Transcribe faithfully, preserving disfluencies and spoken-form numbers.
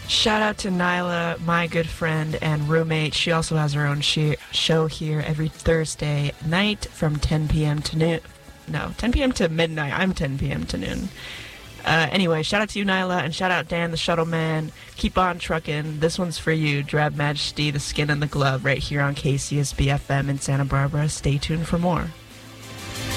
Shout out to Nyla, my good friend and roommate. She also has her own she- show here every Thursday night from ten p.m. to noon. No, ten p.m. to midnight. I'm ten p.m. to noon. Uh, anyway, shout out to you, Nyla, and shout out Dan, the shuttle man. Keep on trucking. This one's for you, Drab Majesty, the skin and the glove, right here on K C S B F M in Santa Barbara. Stay tuned for more.